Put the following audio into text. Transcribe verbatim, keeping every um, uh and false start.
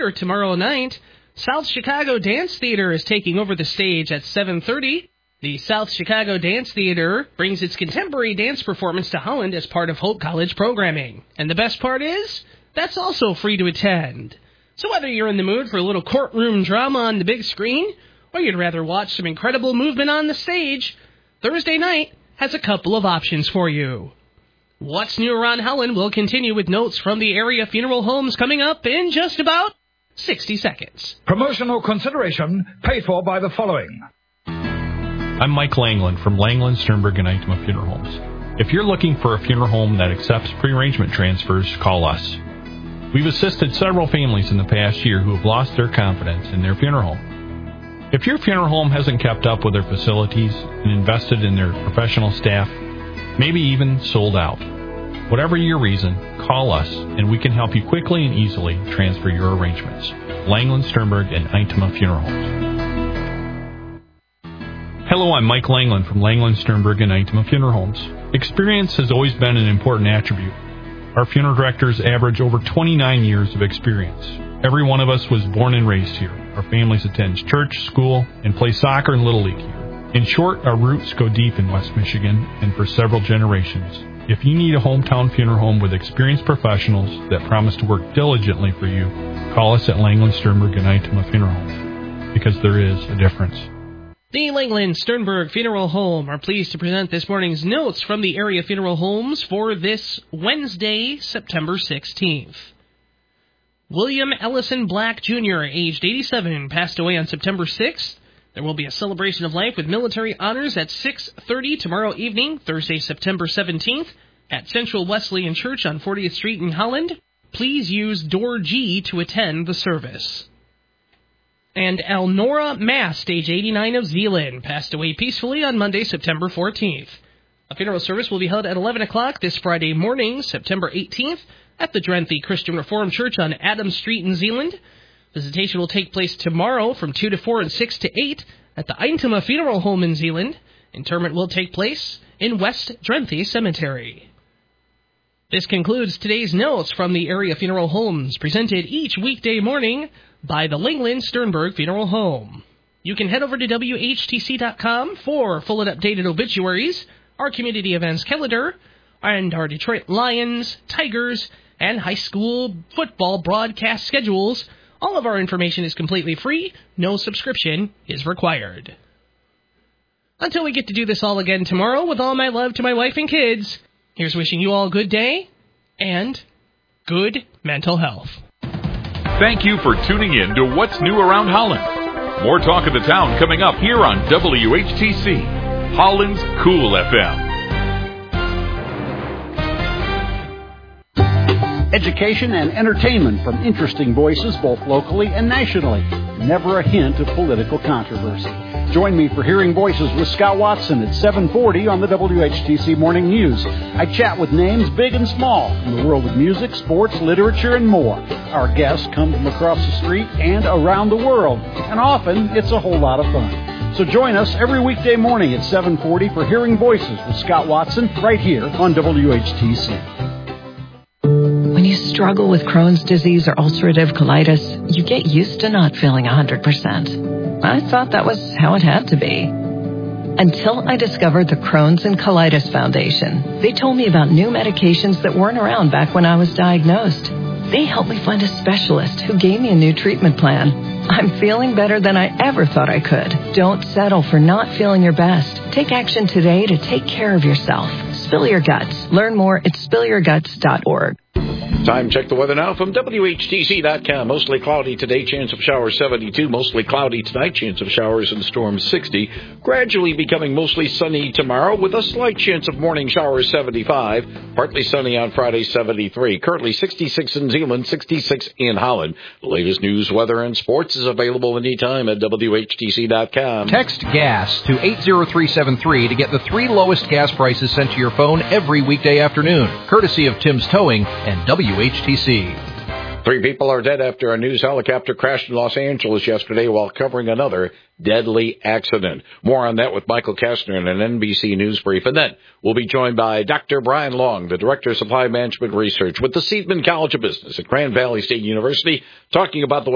Theater tomorrow night. South Chicago Dance Theater is taking over the stage at seven thirty. The South Chicago Dance Theater brings its contemporary dance performance to Holland as part of Hope College programming. And the best part is, that's also free to attend. So whether you're in the mood for a little courtroom drama on the big screen, or you'd rather watch some incredible movement on the stage, Thursday night has a couple of options for you. What's New Around Holland will continue with notes from the area funeral homes coming up in just about sixty seconds. Promotional consideration paid for by the following. I'm Mike Langland from Langland, Sternberg, and Eichema Funeral Homes. If you're looking for a funeral home that accepts pre-arrangement transfers, call us. We've assisted several families in the past year who have lost their confidence in their funeral home. If your funeral home hasn't kept up with their facilities and invested in their professional staff, maybe even sold out, whatever your reason, call us and we can help you quickly and easily transfer your arrangements. Langland, Sternberg, and Eichema Funeral Homes. Hello, I'm Mike Langland from Langland, Sternberg, and Eichema Funeral Homes. Experience has always been an important attribute. Our funeral directors average over twenty-nine years of experience. Every one of us was born and raised here. Our families attend church, school, and play soccer and Little League here. In short, our roots go deep in West Michigan and for several generations. If you need a hometown funeral home with experienced professionals that promise to work diligently for you, call us at Langland, Sternberg, and Eichema Funeral Homes, because there is a difference. The Langland Sternberg Funeral Home are pleased to present this morning's notes from the area funeral homes for this Wednesday, September sixteenth. William Ellison Black Junior, aged eighty-seven, passed away on September sixth. There will be a celebration of life with military honors at six thirty tomorrow evening, Thursday, September seventeenth, at Central Wesleyan Church on fortieth Street in Holland. Please use door G to attend the service. And Elnora Mast, age eighty-nine, of Zeeland, passed away peacefully on Monday, September fourteenth. A funeral service will be held at eleven o'clock this Friday morning, September eighteenth, at the Drenthe Christian Reformed Church on Adams Street in Zeeland. Visitation will take place tomorrow from two to four and six to eight at the Eichema Funeral Home in Zeeland. Interment will take place in West Drenthe Cemetery. This concludes today's notes from the area funeral homes, presented each weekday morning by the Langland Sternberg Funeral Home. You can head over to W H T C dot com for full and updated obituaries, our community events calendar, and our Detroit Lions, Tigers, and high school football broadcast schedules. All of our information is completely free. No subscription is required. Until we get to do this all again tomorrow, with all my love to my wife and kids, here's wishing you all a good day and good mental health. Thank you for tuning in to What's New Around Holland. More talk of the town coming up here on W H T C, Holland's Cool F M. Education and entertainment from interesting voices both locally and nationally. Never a hint of political controversy. Join me for Hearing Voices with Scott Watson at seven forty on the W H T C Morning News. I chat with names big and small from the world of music, sports, literature, and more. Our guests come from across the street and around the world, and often it's a whole lot of fun. So join us every weekday morning at seven forty for Hearing Voices with Scott Watson right here on W H T C. When you struggle with Crohn's disease or ulcerative colitis, you get used to not feeling one hundred percent. I thought that was how it had to be. Until I discovered the Crohn's and Colitis Foundation. They told me about new medications that weren't around back when I was diagnosed. They helped me find a specialist who gave me a new treatment plan. I'm feeling better than I ever thought I could. Don't settle for not feeling your best. Take action today to take care of yourself. Spill your guts. Learn more at spill your guts dot org. Time check the weather now from W H T C dot com. Mostly cloudy today, chance of showers seventy-two. Mostly cloudy tonight, chance of showers and storms sixty. Gradually becoming mostly sunny tomorrow with a slight chance of morning showers seventy-five. Partly sunny on Friday, seventy-three. Currently sixty-six in Zeeland, sixty-six in Holland. The latest news, weather, and sports is available anytime at W H T C dot com. Text GAS to eight zero three seven three to get the three lowest gas prices sent to your phone every weekday afternoon, courtesy of Tim's Towing and W H T C. Three people are dead after a news helicopter crashed in Los Angeles yesterday while covering another deadly accident. More on that with Michael Kastner in an N B C News brief. And then we'll be joined by Doctor Brian Long, the Director of Supply Management Research with the Seidman College of Business at Grand Valley State University, talking about the